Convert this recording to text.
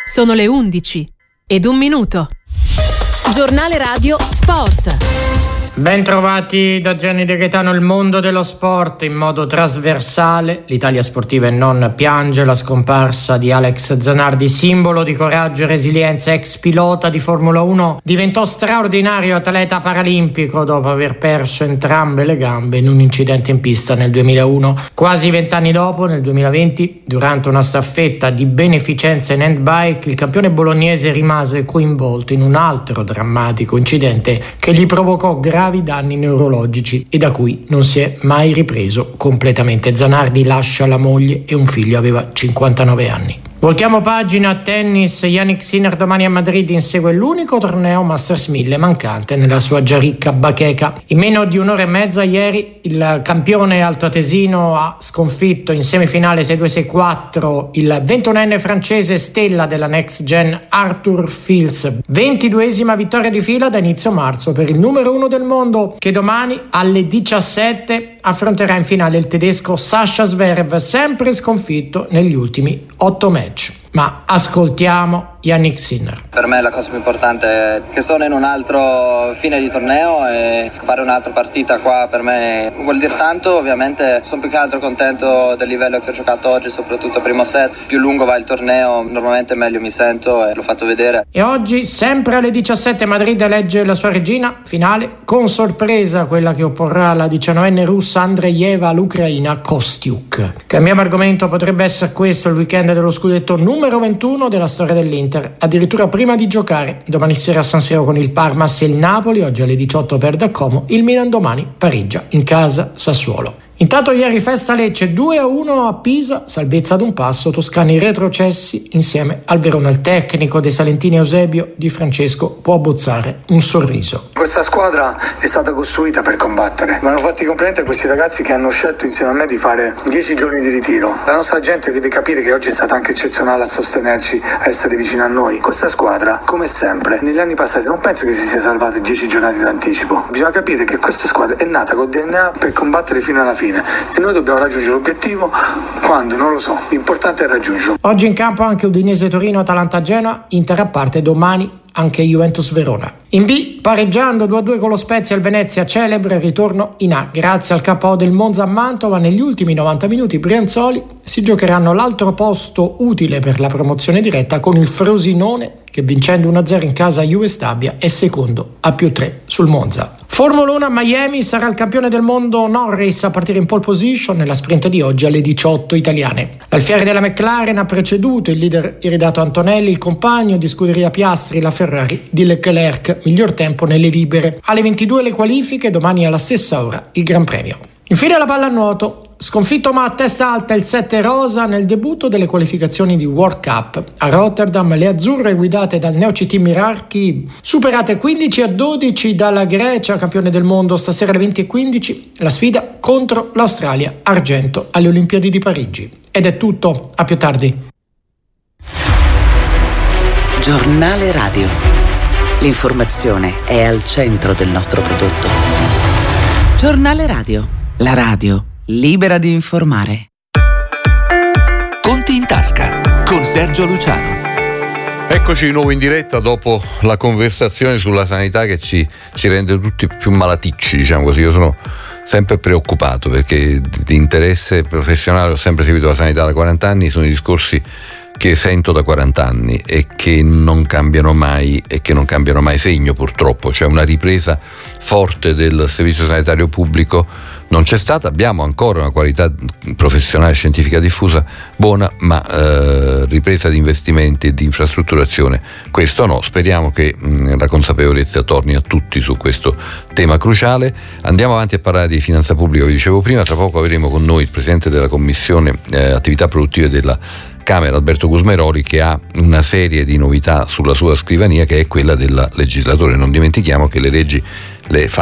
Sono le 11:01. Giornale Radio Sport. Ben trovati da Gianni De Gaetano. Il mondo dello sport in modo trasversale. L'Italia sportiva e non piange la scomparsa di Alex Zanardi, simbolo di coraggio e resilienza. Ex pilota di Formula 1, diventò straordinario atleta paralimpico dopo aver perso entrambe le gambe in un incidente in pista nel 2001. Quasi 20 anni dopo, nel 2020, durante una staffetta di beneficenza in handbike, il campione bolognese rimase coinvolto in un altro drammatico incidente che gli provocò gravi danni neurologici e da cui non si è mai ripreso completamente. Zanardi lascia la moglie e un figlio, aveva 59 anni. Voltiamo pagina a tennis. Jannik Sinner domani a Madrid insegue l'unico torneo Masters 1000 mancante nella sua già ricca bacheca. In meno di un'ora e mezza ieri il campione altoatesino ha sconfitto in semifinale 6-2-6-4 il 21enne francese stella della Next Gen Arthur Fils. 22esima vittoria di fila da inizio marzo per il numero 1 del mondo, che domani alle 17 affronterà in finale il tedesco Sascha Zverev, sempre sconfitto negli ultimi 8 match. Ma ascoltiamo Jannik Sinner. Per me la cosa più importante è che sono in un altro fine di torneo e fare un'altra partita qua per me vuol dire tanto. Ovviamente sono più che altro contento del livello che ho giocato oggi, soprattutto primo set. Più lungo va il torneo, normalmente meglio mi sento e l'ho fatto vedere. E oggi, sempre alle 17, Madrid elegge la sua regina, finale con sorpresa quella che opporrà la 19enne russa Andreeva all'ucraina Kostiuk. Cambiamo argomento, potrebbe essere questo il weekend dello scudetto numero 21 della storia dell'Inter. Addirittura prima di giocare domani sera a San Siro con il Parma. Se il Napoli oggi alle 18 perde a Como, il Milan domani pareggia in casa Sassuolo. Intanto ieri festa Lecce 2-1 a Pisa, salvezza ad un passo, toscani retrocessi insieme al Verona. Il tecnico dei salentini Eusebio Di Francesco può abbozzare un sorriso. Questa squadra è stata costruita per combattere. Mi hanno fatto i complimenti a questi ragazzi che hanno scelto insieme a me di fare 10 giorni di ritiro. La nostra gente deve capire che oggi è stata anche eccezionale a sostenerci, a essere vicino a noi. Questa squadra, come sempre, negli anni passati non penso che si sia salvata 10 giornate d'anticipo. Bisogna capire che questa squadra è nata con DNA per combattere fino alla fine. E noi dobbiamo raggiungere l'obiettivo quando, non lo so, l'importante è raggiungerlo. Oggi in campo anche Udinese Torino, Atalanta Genoa, Inter a parte domani anche Juventus Verona. In B, pareggiando 2-2 con lo Spezia, il Venezia celebre il ritorno in A. Grazie al KO del Monza a Mantova, negli ultimi 90 minuti i brianzoli si giocheranno l'altro posto utile per la promozione diretta con il Frosinone che, vincendo 1-0 in casa a Juve Stabia, è secondo a +3 sul Monza. Formula 1 a Miami, sarà il campione del mondo Norris a partire in pole position nella sprint di oggi alle 18 italiane. L'Alfieri della McLaren ha preceduto il leader iridato Antonelli, il compagno di scuderia Piastri, la Ferrari di Leclerc, miglior tempo nelle libere. Alle 22 le qualifiche, domani alla stessa ora il Gran Premio. Infine la pallanuoto. Sconfitto ma a testa alta il 7 rosa nel debutto delle qualificazioni di World Cup. A Rotterdam le azzurre guidate dal Neoci Mirarchi, superate 15-12 dalla Grecia, campione del mondo. Stasera alle 20:15 la sfida contro l'Australia, argento alle Olimpiadi di Parigi. Ed è tutto, a più tardi. Giornale Radio. L'informazione è al centro del nostro prodotto. Giornale Radio. La radio libera di informare. Conti in tasca con Sergio Luciano. Eccoci di nuovo in diretta dopo la conversazione sulla sanità che ci rende tutti più malaticci, diciamo così. Io sono sempre preoccupato perché di interesse professionale ho sempre seguito la sanità da 40 anni, sono i discorsi che sento da 40 anni e che non cambiano mai segno, purtroppo. C'è una ripresa forte del servizio sanitario pubblico, non c'è stata, abbiamo ancora una qualità professionale scientifica diffusa buona, ma ripresa di investimenti e di infrastrutturazione questo no. Speriamo che la consapevolezza torni a tutti su questo tema cruciale. Andiamo avanti a parlare di finanza pubblica, vi dicevo prima. Tra poco avremo con noi il presidente della commissione attività produttive della Camera, Alberto Gusmeroli, che ha una serie di novità sulla sua scrivania, che è quella del legislatore. Non dimentichiamo che le leggi le fa